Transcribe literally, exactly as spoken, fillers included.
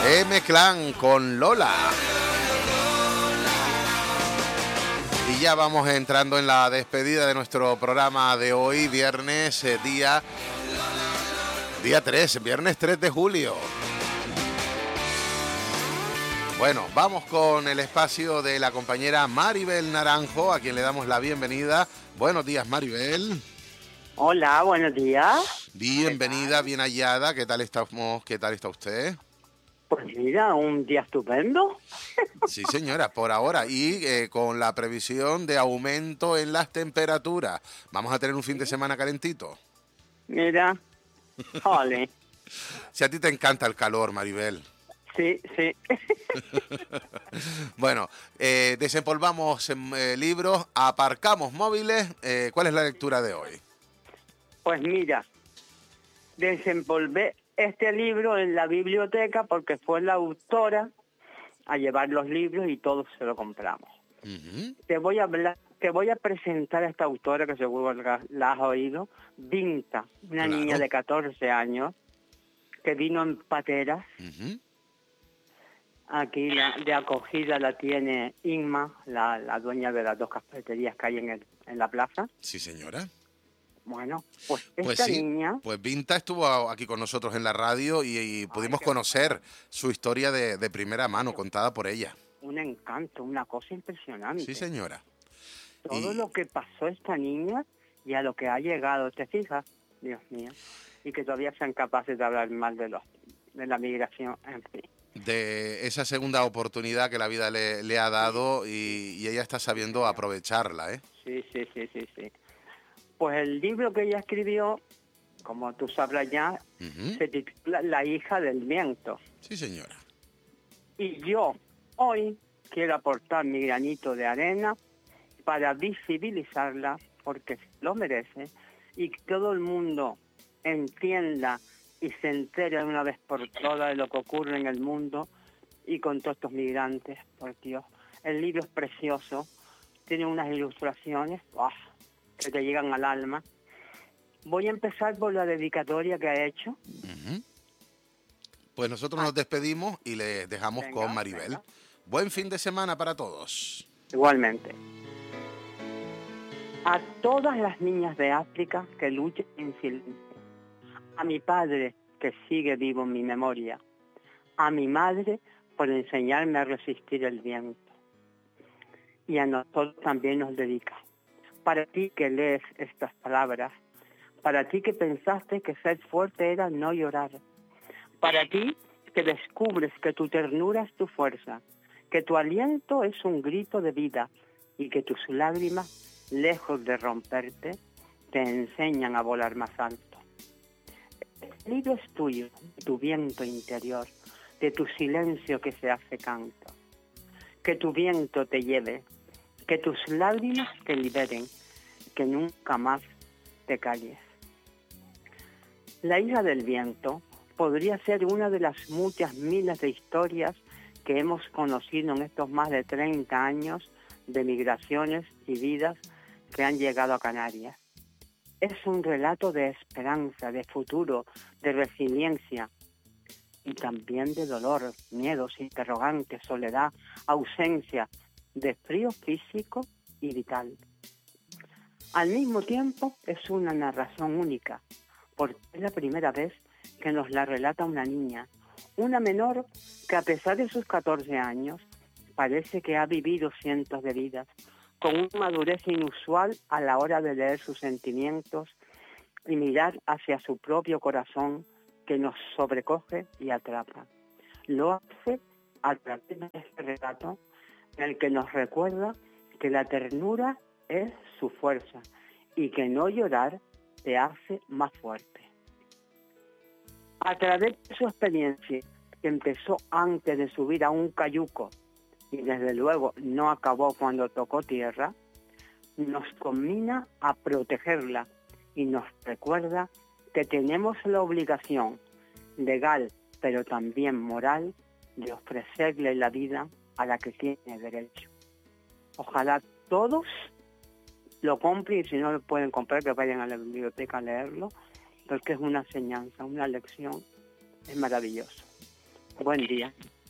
M-Clan con Lola. Y ya vamos entrando en la despedida de nuestro programa de hoy, viernes, eh, día, día tres, viernes tres de julio. Bueno, vamos con el espacio de la compañera Maribel Naranjo, a quien le damos la bienvenida. Buenos días, Maribel. Hola, buenos días. Bienvenida, bien hallada. ¿Qué tal estamos? ¿Qué tal está usted? Pues mira, un día estupendo. Sí, señora, por ahora. Y eh, con la previsión de aumento en las temperaturas. Vamos a tener un fin de semana calentito. Mira, jole. Si a ti te encanta el calor, Maribel. Sí, sí. Bueno, eh, desempolvamos eh, libros, aparcamos móviles. Eh, ¿Cuál es la lectura de hoy? Pues mira, desempolvé este libro en la biblioteca porque fue la autora a llevar los libros y todos se lo compramos. Uh-huh. Te voy a hablar, te voy a presentar a esta autora que seguro la, la has oído, Vinta, una claro. niña de catorce años que vino en pateras. Uh-huh. Aquí la, de acogida la tiene Inma, la, la dueña de las dos cafeterías que hay en, el, en la plaza. Sí, señora. Bueno, pues esta pues sí, niña... Pues Vinta estuvo aquí con nosotros en la radio y, y pudimos Ay, conocer bueno. su historia de, de primera mano, contada por ella. Un encanto, una cosa impresionante. Sí, señora. Todo y... lo que pasó esta niña y a lo que ha llegado, ¿te fijas? Dios mío. Y que todavía sean capaces de hablar mal de, los, de la migración, en fin. De esa segunda oportunidad que la vida le, le ha dado y, y ella está sabiendo aprovecharla, ¿eh? Sí, sí, sí, sí, sí. Pues el libro que ella escribió, como tú sabrás ya, uh-huh. se titula La hija del viento. Sí, señora. Y yo hoy quiero aportar mi granito de arena para visibilizarla, porque lo merece, y que todo el mundo entienda y se entere de una vez por todas de lo que ocurre en el mundo y con todos estos migrantes, por Dios. El libro es precioso, tiene unas ilustraciones ¡oh!, que te llegan al alma. Voy a empezar por la dedicatoria que ha hecho. Uh-huh. Pues nosotros ah. nos despedimos y le dejamos venga, con Maribel. Venga. Buen fin de semana para todos. Igualmente. A todas las niñas de África que luchan en silencio. A mi padre, que sigue vivo en mi memoria. A mi madre, por enseñarme a resistir el viento. Y a nosotros también nos dedica. Para ti que lees estas palabras, para ti que pensaste que ser fuerte era no llorar, para ti que descubres que tu ternura es tu fuerza, que tu aliento es un grito de vida y que tus lágrimas, lejos de romperte, te enseñan a volar más alto. El libro es tuyo, de tu viento interior, de tu silencio que se hace canto. Que tu viento te lleve, que tus lágrimas te liberen, que nunca más te calles. La hija del viento podría ser una de las muchas miles de historias que hemos conocido en estos más de treinta años de migraciones y vidas que han llegado a Canarias. Es un relato de esperanza, de futuro, de resiliencia y también de dolor, miedos, interrogantes, soledad, ausencia, de frío físico y vital. Al mismo tiempo es una narración única, porque es la primera vez que nos la relata una niña, una menor que a pesar de sus catorce años, parece que ha vivido cientos de vidas, con una madurez inusual a la hora de leer sus sentimientos y mirar hacia su propio corazón que nos sobrecoge y atrapa. Lo hace a través de este relato en el que nos recuerda que la ternura es su fuerza y que no llorar te hace más fuerte. A través de su experiencia, que empezó antes de subir a un cayuco y desde luego no acabó cuando tocó tierra, nos conmina a protegerla y nos recuerda que tenemos la obligación legal, pero también moral, de ofrecerle la vida a la que tiene derecho. Ojalá todos lo compren y si no lo pueden comprar, que vayan a la biblioteca a leerlo, porque es una enseñanza, una lección, es maravilloso. Buen día.